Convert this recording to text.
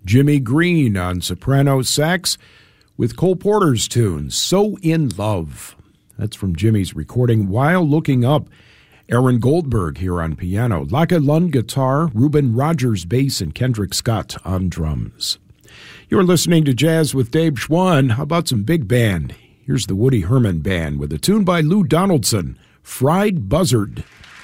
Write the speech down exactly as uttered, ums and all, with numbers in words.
Jimmy Green on soprano sax with Cole Porter's tune, So in Love. That's from Jimmy's recording While Looking Up. Aaron Goldberg here on piano, Laka Lund guitar, Reuben Rogers bass, and Kendrick Scott on drums. You're listening to Jazz with Dave Schwann. How about some big band? Here's the Woody Herman Band with a tune by Lou Donaldson, Fried Buzzard.